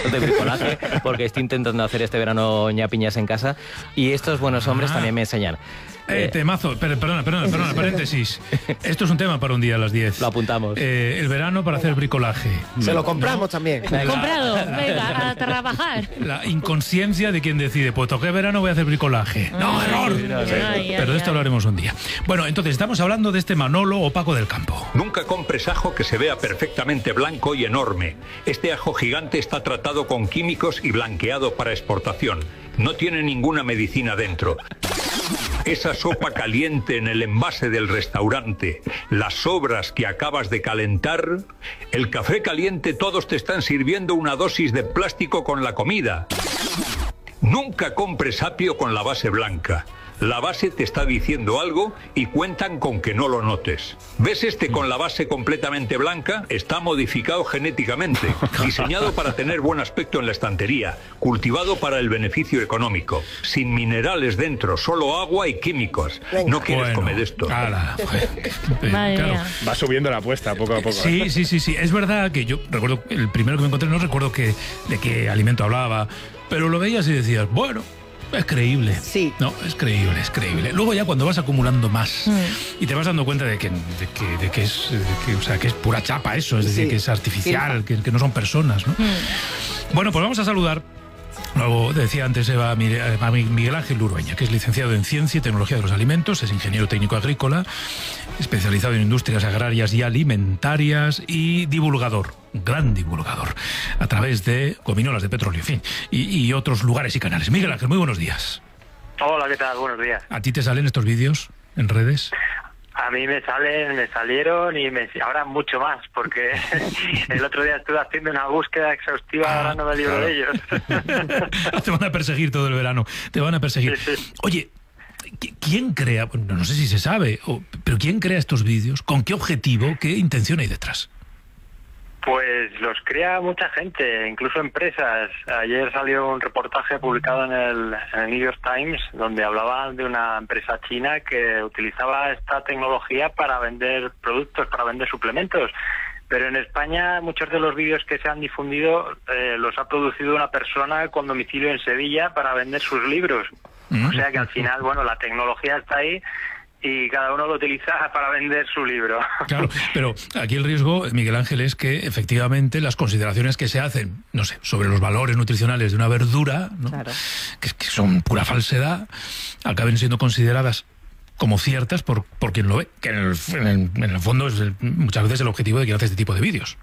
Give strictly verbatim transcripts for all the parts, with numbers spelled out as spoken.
de bricolaje, porque estoy intentando hacer este verano ñapiñas en casa, y estos buenos hombres ah. también me enseñan. Eh, temazo, per, perdona, perdona, perdona, paréntesis. Esto es un tema para un día a las diez. Lo apuntamos. Eh, el verano para hacer bricolaje. Se lo compramos, ¿no? También. La, Comprado, venga, a trabajar. La inconsciencia de quien decide, pues toqué verano, voy a hacer bricolaje. Ay, no, error. No, sí. ay, Pero de esto ay. hablaremos un día. Bueno, entonces estamos hablando de este Manolo o Paco del Campo. Nunca compres ajo que se vea perfectamente blanco y enorme. Este ajo gigante está tratado con químicos y blanqueado para exportación. No tiene ninguna medicina dentro. Esa sopa caliente en el envase del restaurante, las sobras que acabas de calentar, el café caliente, todos te están sirviendo una dosis de plástico con la comida. Nunca compres apio con la base blanca. La base te está diciendo algo y cuentan con que no lo notes. ¿Ves este con la base completamente blanca? Está modificado genéticamente, diseñado para tener buen aspecto en la estantería, cultivado para el beneficio económico, sin minerales dentro, solo agua y químicos. No quieres bueno, comer esto. Ala, eh, claro. Va subiendo la apuesta poco a poco. Sí, sí, sí, sí. Es verdad que yo recuerdo, el primero que me encontré, no recuerdo que, de qué alimento hablaba, pero lo veías y decías, bueno, es creíble. Sí. No, es creíble, es creíble. Luego ya cuando vas acumulando más mm. y te vas dando cuenta de que, de que, de que es, de que, o sea, que es pura chapa eso, es decir, sí. que es artificial, sí. que, que no son personas, ¿no? Mm. Bueno, pues vamos a saludar. Luego decía antes Eva a Miguel Ángel Urueña, que es licenciado en Ciencia y Tecnología de los Alimentos, es ingeniero técnico agrícola, especializado en industrias agrarias y alimentarias y divulgador, gran divulgador, a través de gominolas de petróleo, en fin, y, y otros lugares y canales. Miguel Ángel, muy buenos días. Hola, ¿qué tal? Buenos días. ¿A ti te salen estos vídeos en redes? A mí me salen, me salieron y me ahora mucho más, porque el otro día estuve haciendo una búsqueda exhaustiva, ah, ahora no me libro claro. de ellos. Te van a perseguir todo el verano, te van a perseguir. Sí, sí. Oye, ¿quién crea, bueno, no sé si se sabe, pero quién crea estos vídeos? ¿Con qué objetivo? ¿Qué intención hay detrás? Pues los crea mucha gente, incluso empresas. Ayer salió un reportaje publicado en el, en el New York Times donde hablaban de una empresa china que utilizaba esta tecnología para vender productos, para vender suplementos. Pero en España muchos de los vídeos que se han difundido eh, los ha producido una persona con domicilio en Sevilla para vender sus libros. Mm. O sea que al final, bueno, la tecnología está ahí y cada uno lo utiliza para vender su libro. Claro, pero aquí el riesgo, Miguel Ángel, es que efectivamente las consideraciones que se hacen, no sé, sobre los valores nutricionales de una verdura, ¿no? Claro. que, que son pura falsedad, acaben siendo consideradas como ciertas por, por quien lo ve, que en el, en el, en el fondo es el, muchas veces el objetivo de quien hace este tipo de vídeos.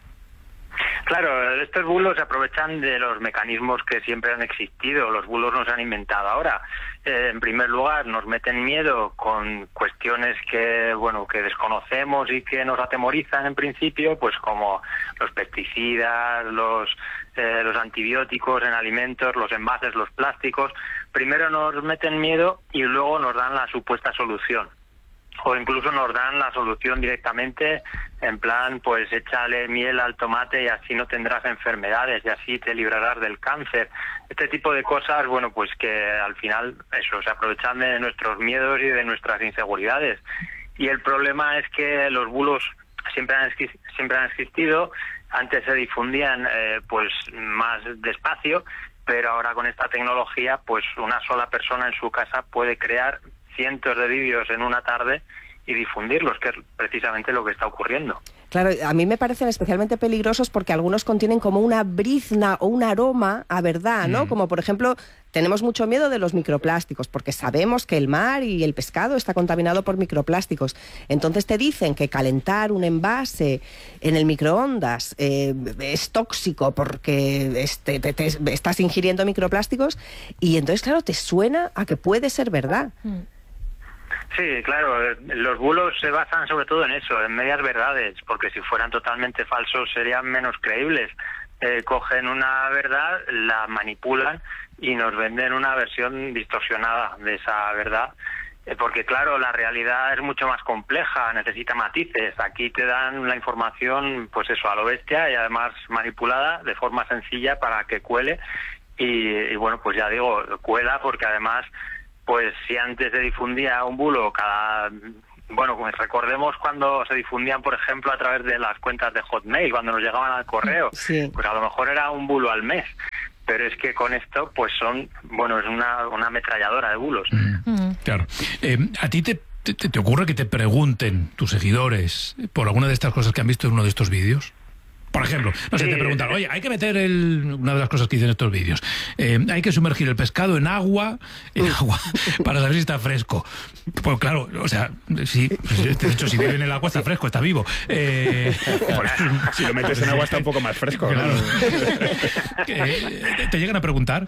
Claro, estos bulos se aprovechan de los mecanismos que siempre han existido. Los bulos no se han inventado ahora. Eh, en primer lugar, nos meten miedo con cuestiones que, bueno, que desconocemos y que nos atemorizan en principio, pues como los pesticidas, los, eh, los antibióticos en alimentos, los envases, los plásticos. Primero nos meten miedo y luego nos dan la supuesta solución. O incluso nos dan la solución directamente, en plan, pues échale miel al tomate y así no tendrás enfermedades y así te librarás del cáncer. Este tipo de cosas, bueno, pues que al final, eso, se aprovechan de nuestros miedos y de nuestras inseguridades. Y el problema es que los bulos siempre han, siempre han existido, antes se difundían eh, pues más despacio, pero ahora con esta tecnología, pues una sola persona en su casa puede crear cientos de vídeos en una tarde y difundirlos, que es precisamente lo que está ocurriendo. Claro, a mí me parecen especialmente peligrosos porque algunos contienen como una brizna o un aroma a verdad, ¿no? Mm. Como por ejemplo, tenemos mucho miedo de los microplásticos porque sabemos que el mar y el pescado está contaminado por microplásticos. Entonces te dicen que calentar un envase en el microondas eh, es tóxico porque este, te, te, estás ingiriendo microplásticos y entonces, claro, te suena a que puede ser verdad. Mm. Sí, claro, los bulos se basan sobre todo en eso, en medias verdades, porque si fueran totalmente falsos serían menos creíbles. Eh, cogen una verdad, la manipulan y nos venden una versión distorsionada de esa verdad, eh, porque claro, la realidad es mucho más compleja, necesita matices. Aquí te dan la información, pues eso, a lo bestia y además manipulada de forma sencilla para que cuele y, y bueno, pues ya digo, cuela porque además... Pues si antes se difundía un bulo cada... Bueno, pues recordemos cuando se difundían, por ejemplo, a través de las cuentas de Hotmail, cuando nos llegaban al correo. Sí. Pues a lo mejor era un bulo al mes. pero es que con esto pues son, bueno, es una, una ametralladora de bulos. Mm, mm. Claro. Eh, ¿A ti te, te, te ocurre que te pregunten tus seguidores por alguna de estas cosas que han visto en uno de estos vídeos? Por ejemplo, no sé, sí, te preguntan, oye, hay que meter el, una de las cosas que dicen estos vídeos, eh, hay que sumergir el pescado en agua, en agua, para saber si está fresco. Pues claro, o sea, sí, de hecho, si vive en el agua está fresco, está vivo. Eh, si lo metes en agua está un poco más fresco. Claro. eh, ¿Te llegan a preguntar?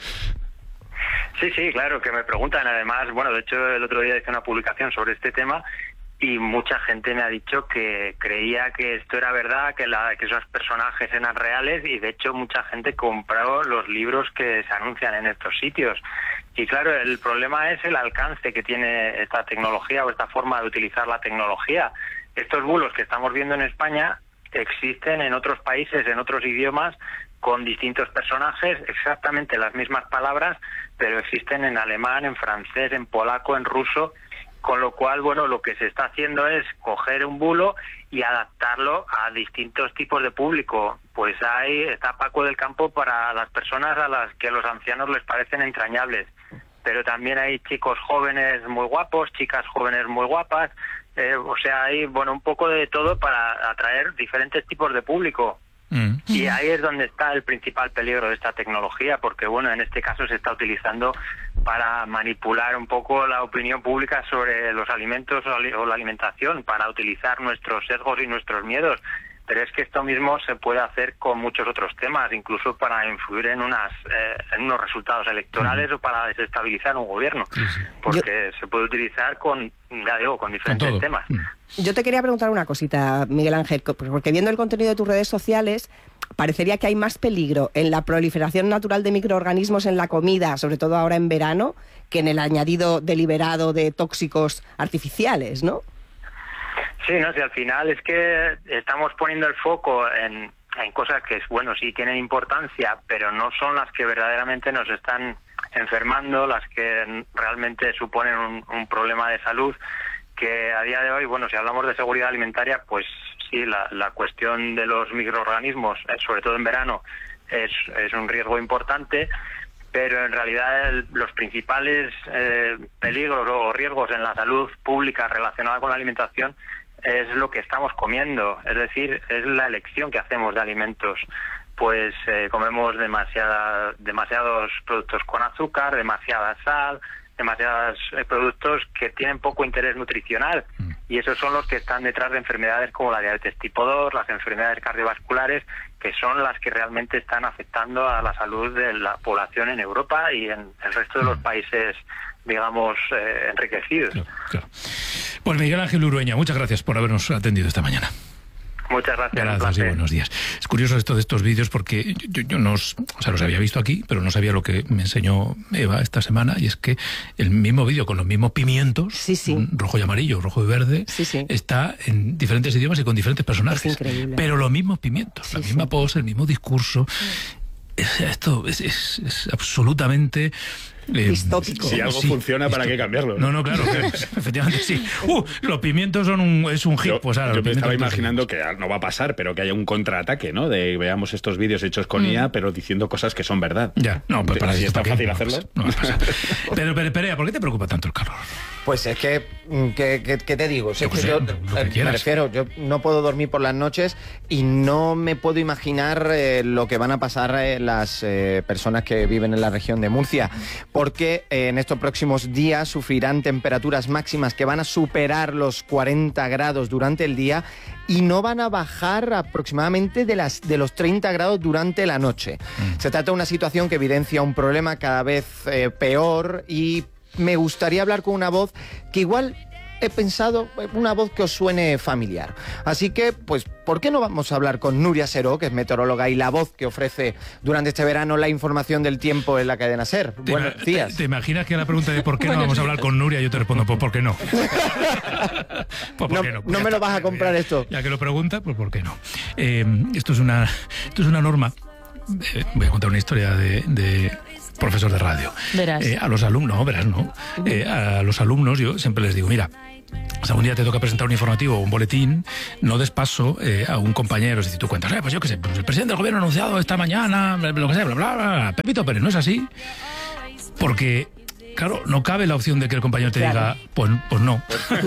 Sí, sí, claro, que me preguntan. Además, bueno, de hecho, el otro día hice una publicación sobre este tema y mucha gente me ha dicho que creía que esto era verdad, que, la, que esos personajes eran reales, y de hecho mucha gente compró los libros que se anuncian en estos sitios. Y claro, el problema es el alcance que tiene esta tecnología o esta forma de utilizar la tecnología. Estos bulos que estamos viendo en España existen en otros países, en otros idiomas, con distintos personajes, exactamente las mismas palabras, pero existen en alemán, en francés, en polaco, en ruso. Con lo cual, bueno, lo que se está haciendo es coger un bulo y adaptarlo a distintos tipos de público. Pues ahí está Paco del Campo para las personas a las que los ancianos les parecen entrañables. Pero también hay chicos jóvenes muy guapos, chicas jóvenes muy guapas. Eh, o sea, hay, bueno, un poco de todo para atraer diferentes tipos de público. Mm. Y ahí es donde está el principal peligro de esta tecnología, porque, bueno, en este caso se está utilizando para manipular un poco la opinión pública sobre los alimentos o la alimentación, para utilizar nuestros sesgos y nuestros miedos. Pero es que esto mismo se puede hacer con muchos otros temas, incluso para influir en unas eh, en unos resultados electorales mm. o para desestabilizar un gobierno, sí, sí. porque Yo... se puede utilizar con, ya digo, con diferentes con temas. Mm. Yo te quería preguntar una cosita, Miguel Ángel, porque viendo el contenido de tus redes sociales, parecería que hay más peligro en la proliferación natural de microorganismos en la comida, sobre todo ahora en verano, que en el añadido deliberado de tóxicos artificiales, ¿no? Sí, no, si al final es que estamos poniendo el foco en, en cosas que, bueno, sí tienen importancia, pero no son las que verdaderamente nos están enfermando, las que realmente suponen un, un problema de salud, que a día de hoy, bueno, si hablamos de seguridad alimentaria, pues sí, la, la cuestión de los microorganismos, sobre todo en verano, es, es un riesgo importante, pero en realidad el, los principales eh, peligros o riesgos en la salud pública relacionada con la alimentación es lo que estamos comiendo, es decir, es la elección que hacemos de alimentos. Pues eh, comemos demasiada, demasiados productos con azúcar, demasiada sal, demasiados eh, productos que tienen poco interés nutricional, y esos son los que están detrás de enfermedades como la diabetes tipo dos, las enfermedades cardiovasculares, que son las que realmente están afectando a la salud de la población en Europa y en el resto de los países, digamos, eh, enriquecidos. Claro, claro. Pues Miguel Ángel Urueña, muchas gracias por habernos atendido esta mañana. Muchas gracias. Gracias y buenos días. Es curioso esto de estos vídeos porque yo, yo no os, o sea, los había visto aquí, pero no sabía lo que me enseñó Eva esta semana, y es que el mismo vídeo con los mismos pimientos, sí, sí. rojo y amarillo, rojo y verde, sí, sí. está en diferentes idiomas y con diferentes personajes. Es increíble. Pero los mismos pimientos, sí, la misma sí. pose, el mismo discurso. Sí. Esto es, es, es absolutamente... Eh, distópico. Si algo sí, funciona, ¿para qué cambiarlo? No, no, claro, claro efectivamente sí. Uh, los pimientos son un, es un hit. Yo, pues ahora, yo me estaba imaginando que no va a pasar, pero que haya un contraataque, ¿no? De veamos estos vídeos hechos con mm. I A, pero diciendo cosas que son verdad. Ya, no, pues para si es tan fácil no hacerlo. No va a pasar. Pero, pero, Perea, ¿por qué te preocupa tanto el calor? Pues es que, ¿qué, qué, qué te digo? Si es que sé, yo, que me refiero, yo no puedo dormir por las noches y no me puedo imaginar eh, lo que van a pasar eh, las eh, personas que viven en la región de Murcia, porque eh, en estos próximos días sufrirán temperaturas máximas que van a superar los cuarenta grados durante el día y no van a bajar aproximadamente de, las, de los treinta grados durante la noche. Mm. Se trata de una situación que evidencia un problema cada vez eh, peor, y me gustaría hablar con una voz que igual he pensado, una voz que os suene familiar. Así que, pues, ¿por qué no vamos a hablar con Nuria Seró, que es meteoróloga y la voz que ofrece durante este verano la información del tiempo en la cadena SER? Buenos te, días. Te, ¿Te imaginas que a la pregunta de por qué no vamos a hablar con Nuria, yo te respondo, pues, ¿por qué no? Pues, ¿por no, qué no? Pues no me lo vas a comprar ya, esto. Ya que lo pregunta, pues, ¿por qué no? Eh, esto es una, esto es una norma eh, voy a contar una historia de, de profesor de radio. Verás. Eh, a los alumnos, no, verás, no. Eh, a los alumnos yo siempre les digo, mira, si algún día te toca presentar un informativo o un boletín, no des paso eh, a un compañero. Si tú cuentas, eh, pues yo qué sé, pues el presidente del gobierno ha anunciado esta mañana, lo que sea, bla, bla, bla, Pepito Pérez, no es así. Porque, claro, no cabe la opción de que el compañero te claro. diga, pues, pues no.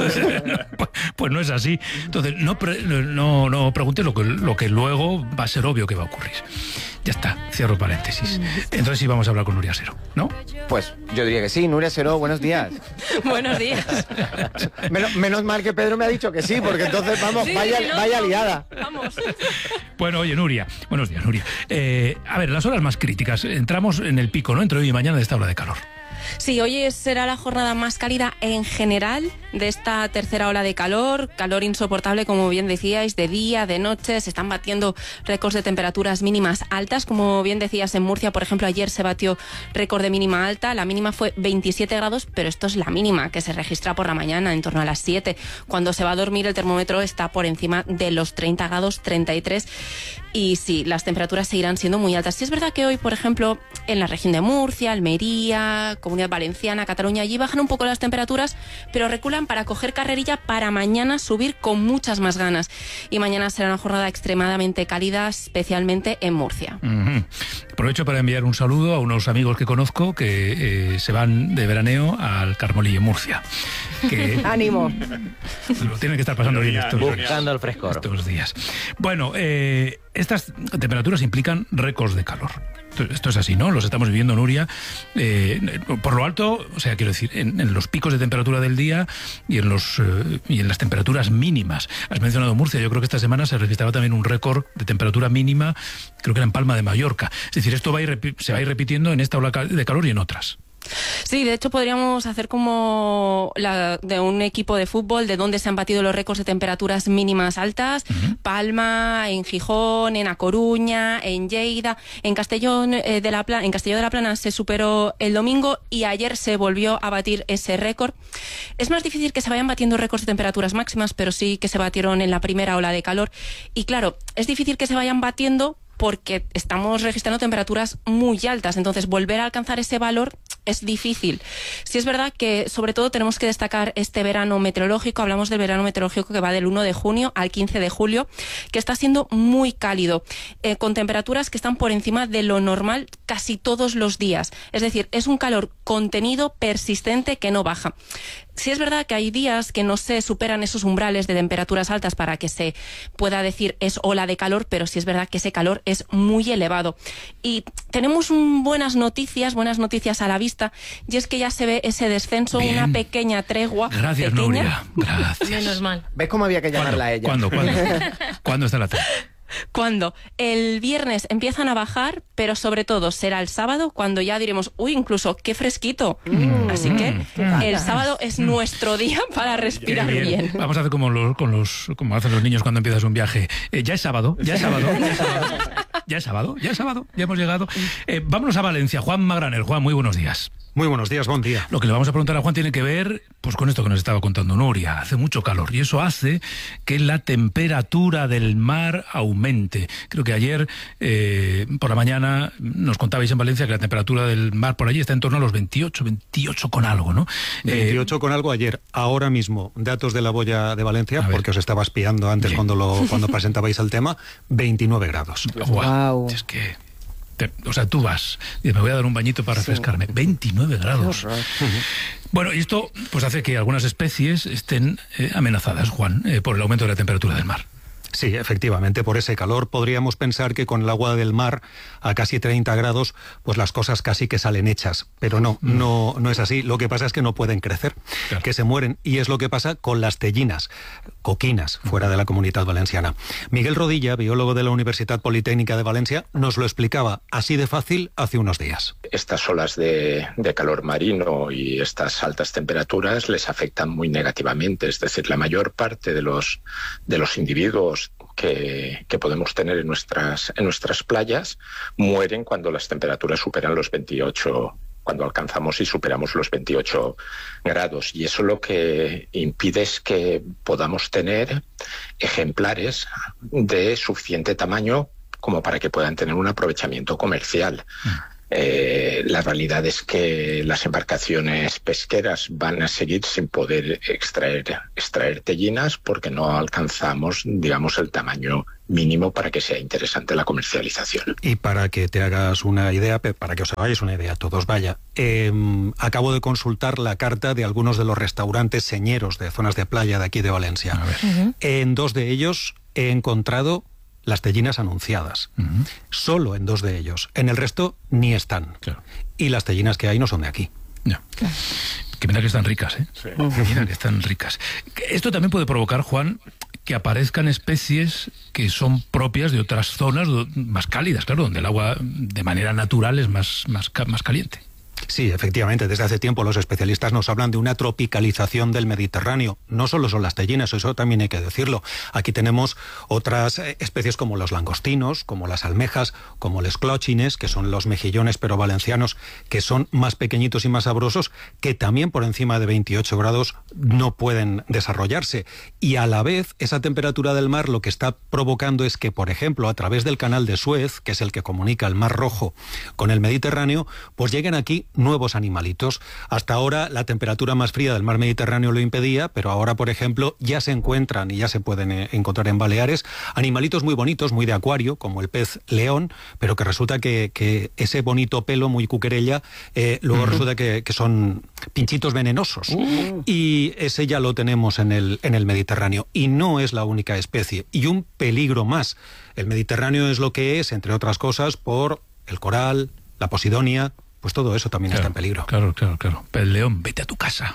pues, pues no es así. Entonces, no, pre, no, no preguntes lo que, lo que luego va a ser obvio que va a ocurrir. Ya está, cierro paréntesis. Entonces sí vamos a hablar con Nuria Sero, ¿no? Pues yo diría que sí. Nuria Sero, buenos días. Buenos días. menos, menos mal que Pedro me ha dicho que sí, porque entonces, vamos, sí, vaya, no, vaya liada. Vamos. Bueno, oye, Nuria, buenos días, Nuria. Eh, a ver, las horas más críticas. Entramos en el pico, ¿no? Entre hoy y mañana de esta ola de calor. Sí, hoy será la jornada más cálida en general de esta tercera ola de calor, calor insoportable, como bien decíais, de día, de noche, se están batiendo récords de temperaturas mínimas altas, como bien decías en Murcia, por ejemplo, ayer se batió récord de mínima alta, la mínima fue veintisiete grados, pero esto es la mínima que se registra por la mañana, en torno a las siete. Cuando se va a dormir el termómetro está por encima de los treinta grados, treinta y tres, y sí, las temperaturas seguirán siendo muy altas. Sí es verdad que hoy, por ejemplo, en la región de Murcia, Almería, Comunidad Valenciana, Cataluña, allí bajan un poco las temperaturas, pero reculan para coger carrerilla para mañana subir con muchas más ganas. Y mañana será una jornada extremadamente cálida, especialmente en Murcia. Uh-huh. Aprovecho para enviar un saludo a unos amigos que conozco que eh, se van de veraneo al Carmolí, en Murcia. Que, ¡Ánimo! Lo tienen que estar pasando bien estos, buscando el frescor. estos días. Bueno, eh, estas temperaturas implican récords de calor. Esto es así, ¿no? Los estamos viviendo, Nuria, eh, por lo alto, o sea, quiero decir, en, en los picos de temperatura del día y en los eh, y en las temperaturas mínimas. Has mencionado Murcia, yo creo que esta semana se registraba también un récord de temperatura mínima, creo que era en Palma de Mallorca. Es decir, esto va a ir, se va a ir repitiendo en esta ola de calor y en otras. Sí, de hecho podríamos hacer como la de un equipo de fútbol de donde se han batido los récords de temperaturas mínimas altas. Uh-huh. Palma, en Gijón, en A Coruña, en Lleida, en Castellón eh, de la Plana, en Castelló de la Plana se superó el domingo y ayer se volvió a batir ese récord. Es más difícil que se vayan batiendo récords de temperaturas máximas, pero sí que se batieron en la primera ola de calor. Y claro, es difícil que se vayan batiendo porque estamos registrando temperaturas muy altas, entonces volver a alcanzar ese valor es difícil. Sí es verdad que sobre todo tenemos que destacar este verano meteorológico, hablamos del verano meteorológico que va del uno de junio al quince de julio, que está siendo muy cálido, eh, con temperaturas que están por encima de lo normal casi todos los días, es decir, es un calor contenido, persistente, que no baja. Sí es verdad que hay días que no se superan esos umbrales de temperaturas altas para que se pueda decir es ola de calor, pero sí es verdad que ese calor es muy elevado. Y tenemos un, buenas noticias, buenas noticias a la vista, y es que ya se ve ese descenso, bien. Una pequeña tregua. Gracias, pequeña. Nuria. Gracias. Menos mal. ¿Ves cómo había que llamarla a ella? ¿Cuándo? ¿Cuándo? ¿Cuándo está la tregua? Cuando el viernes empiezan a bajar, pero sobre todo será el sábado cuando ya diremos, uy, incluso qué fresquito. Mm, Así que mm, el sábado es mm. nuestro día para respirar bien. bien. Vamos a hacer como los, con los, como hacen los niños cuando empiezas un viaje. Eh, ya es sábado, ya es sábado, ya es sábado, ya es sábado, ya es sábado, ya hemos llegado. Eh, vámonos a Valencia. Juan Magraner. Juan, muy buenos días. Muy buenos días, buen día. Lo que le vamos a preguntar a Juan tiene que ver pues con esto que nos estaba contando Nuria. Hace mucho calor y eso hace que la temperatura del mar aumente. Creo que ayer eh, por la mañana nos contabais en Valencia que la temperatura del mar por allí está en torno a los veintiocho, veintiocho con algo, ¿no? veintiocho eh, con algo ayer. Ahora mismo, datos de la boya de Valencia, porque os estaba espiando antes cuando lo cuando presentabais el tema, veintinueve grados. Wow. wow. Es que... Te, o sea, tú vas y me voy a dar un bañito para refrescarme. Sí. veintinueve grados. Bueno, y esto pues hace que algunas especies estén eh, amenazadas, Juan, eh, por el aumento de la temperatura del mar. Sí, efectivamente, por ese calor podríamos pensar que con el agua del mar a casi treinta grados, pues las cosas casi que salen hechas. Pero no, mm. no, no es así. Lo que pasa es que no pueden crecer, claro. que se mueren. Y es lo que pasa con las tellinas, coquinas, fuera de la Comunitat Valenciana. Miguel Rodilla, biólogo de la Universidad Politécnica de Valencia, nos lo explicaba así de fácil hace unos días. Estas olas de, de calor marino y estas altas temperaturas les afectan muy negativamente. Es decir, la mayor parte de los, de los individuos Que, que podemos tener en nuestras, en nuestras playas mueren cuando las temperaturas superan los veintiocho, cuando alcanzamos y superamos los veintiocho grados. Y eso lo que impide es que podamos tener ejemplares de suficiente tamaño como para que puedan tener un aprovechamiento comercial. Eh, la realidad es que las embarcaciones pesqueras van a seguir sin poder extraer, extraer tellinas porque no alcanzamos, digamos, el tamaño mínimo para que sea interesante la comercialización. Y para que te hagas una idea, para que os hagáis una idea, todos vaya, eh, acabo de consultar la carta de algunos de los restaurantes señeros de zonas de playa de aquí de Valencia. A ver. Uh-huh. En dos de ellos he encontrado las tellinas anunciadas. Uh-huh. Solo en dos de ellos. En el resto ni están. Claro. Y las tellinas que hay no son de aquí. No. Que mira que están ricas, ¿eh? Sí. Mira que están ricas. Esto también puede provocar, Juan, que aparezcan especies que son propias de otras zonas más cálidas, claro, donde el agua de manera natural es más, más, más caliente. Sí, efectivamente, desde hace tiempo los especialistas nos hablan de una tropicalización del Mediterráneo. No solo son las tellinas, eso también hay que decirlo. Aquí tenemos otras especies como los langostinos, como las almejas, como los clóchines, que son los mejillones pero valencianos, que son más pequeñitos y más sabrosos, que también por encima de veintiocho grados no pueden desarrollarse. Y a la vez, esa temperatura del mar lo que está provocando es que, por ejemplo, a través del canal de Suez, que es el que comunica el Mar Rojo con el Mediterráneo, pues lleguen aquí nuevos animalitos. Hasta ahora la temperatura más fría del mar Mediterráneo lo impedía, pero ahora, por ejemplo, ya se encuentran y ya se pueden eh, encontrar en Baleares animalitos muy bonitos, muy de acuario, como el pez león, pero que resulta que, que ese bonito pelo muy cuquerella, eh, luego uh-huh. resulta que, que son pinchitos venenosos. Uh-huh. Y ese ya lo tenemos en el, en el Mediterráneo. Y no es la única especie. Y un peligro más. El Mediterráneo es lo que es, entre otras cosas, por el coral, la posidonia. Pues todo eso también claro, está en peligro. Claro, claro, claro. Pez León, vete a tu casa.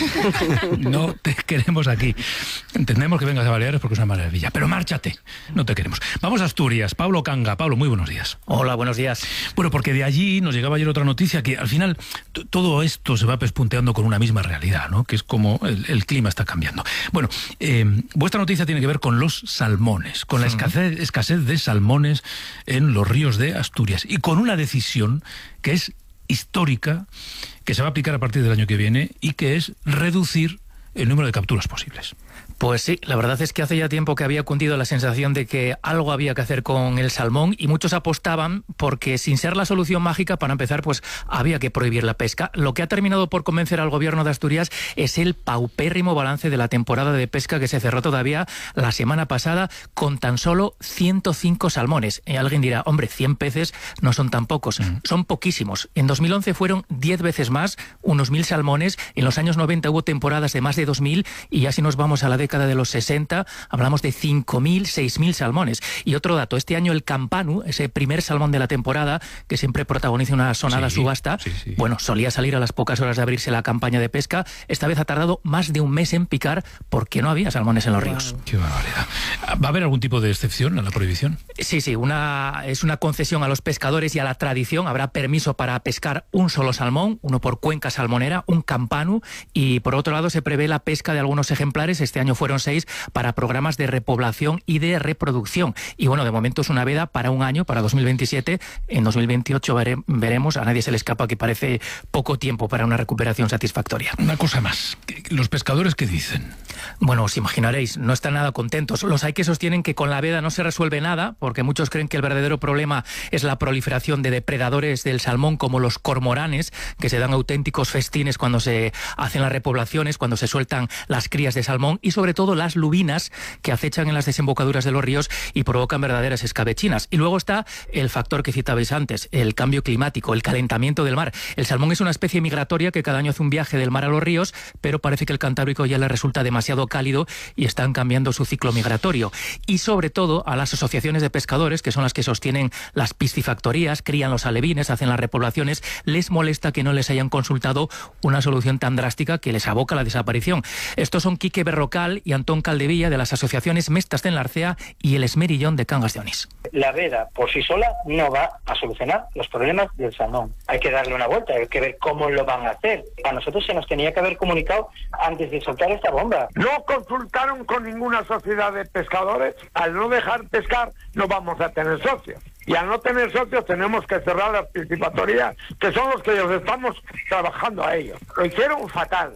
No te queremos aquí. Entendemos que vengas a Baleares porque es una maravilla, pero márchate. No te queremos. Vamos a Asturias. Pablo Canga. Pablo, muy buenos días. Hola, buenos días. Bueno, porque de allí nos llegaba ayer otra noticia que al final t- todo esto se va pespunteando con una misma realidad, ¿no? Que es como el, el clima está cambiando. Bueno, eh, vuestra noticia tiene que ver con los salmones, con la escasez, escasez de salmones en los ríos de Asturias y con una decisión que es histórica, que se va a aplicar a partir del año que viene y que es reducir el número de capturas posibles. Pues sí, la verdad es que hace ya tiempo que había cundido la sensación de que algo había que hacer con el salmón y muchos apostaban porque sin ser la solución mágica, para empezar, pues había que prohibir la pesca. Lo que ha terminado por convencer al gobierno de Asturias es el paupérrimo balance de la temporada de pesca que se cerró todavía la semana pasada con tan solo ciento cinco salmones. Y alguien dirá, hombre, cien peces no son tan pocos, mm. son poquísimos. En dos mil once fueron diez veces más, unos mil salmones. En los años noventa hubo temporadas de más de dos mil y ya si nos vamos a la década de los sesenta, hablamos de cinco mil, seis mil salmones. Y otro dato, este año el campanu, ese primer salmón de la temporada, que siempre protagoniza una sonada sí, subasta, sí, sí. bueno, solía salir a las pocas horas de abrirse la campaña de pesca, esta vez ha tardado más de un mes en picar porque no había salmones en los ríos. Qué barbaridad. ¿Va a haber algún tipo de excepción a la prohibición? Sí, sí, una, es una concesión a los pescadores y a la tradición. Habrá permiso para pescar un solo salmón, uno por cuenca salmonera, un campanu, y por otro lado se prevé la pesca de algunos ejemplares, este año fueron seis, para programas de repoblación y de reproducción. Y bueno, de momento es una veda para un año, para dos mil veintisiete. En dos mil veintiocho vere, veremos, a nadie se le escapa que parece poco tiempo para una recuperación satisfactoria. Una cosa más, ¿los pescadores qué dicen? Bueno, os imaginaréis, no están nada contentos. Los hay que sostienen que con la veda no se resuelve nada, porque muchos creen que el verdadero problema es la proliferación de depredadores del salmón como los cormoranes, que se dan auténticos festines cuando se hacen las repoblaciones, cuando se sueltan las crías de salmón, y sobre todo las lubinas que acechan en las desembocaduras de los ríos y provocan verdaderas escabechinas. Y luego está el factor que citabais antes, el cambio climático, el calentamiento del mar. El salmón es una especie migratoria que cada año hace un viaje del mar a los ríos, pero parece que el Cantábrico ya le resulta demasiado cálido y están cambiando su ciclo migratorio. Y sobre todo a las asociaciones de pescadores, que son las que sostienen las piscifactorías, crían los alevines, hacen las repoblaciones, les molesta que no les hayan consultado una solución tan drástica que les aboca a la desaparición. Estos son Quique Berrocal y Antón Caldevilla de las asociaciones Mestas de Enlarcea y el Esmerillón de Cangas de Onís. La veda por sí sola no va a solucionar los problemas del salmón. Hay que darle una vuelta, hay que ver cómo lo van a hacer. A nosotros se nos tenía que haber comunicado antes de soltar esta bomba. No consultaron con ninguna sociedad de pescadores. Al no dejar pescar no vamos a tener socios. Y al no tener socios tenemos que cerrar las piscifactorías, que son los que ellos estamos trabajando a ellos. Lo hicieron fatal.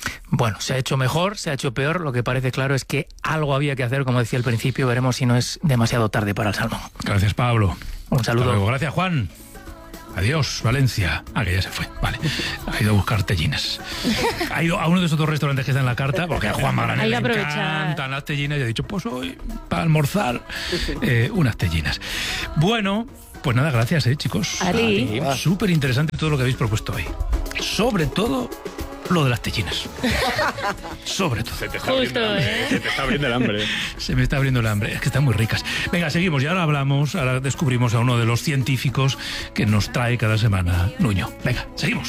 Bueno, se ha hecho mejor, se ha hecho peor. Lo que parece claro es que algo había que hacer, como decía al principio. Veremos si no es demasiado tarde para el salmón. Gracias, Pablo. Un saludo. Hasta luego. Gracias, Juan. Adiós, Valencia. Ah, que ya se fue. Vale. Ha ido a buscar tellinas. Ha ido a uno de esos dos restaurantes que está en la carta, porque a Juan Magallanes le encantan las tellinas. Y ha dicho, pues hoy, para almorzar, eh, unas tellinas. Bueno, pues nada, gracias, eh, chicos. Súper interesante todo lo que habéis propuesto hoy. Sobre todo lo de las tellinas. Sobre todo. Se te está abriendo el hambre. Se te está abriendo el hambre. Se me está abriendo el hambre. Es que están muy ricas. Venga, seguimos. Y ahora hablamos, ahora descubrimos a uno de los científicos que nos trae cada semana Nuño. Venga, seguimos.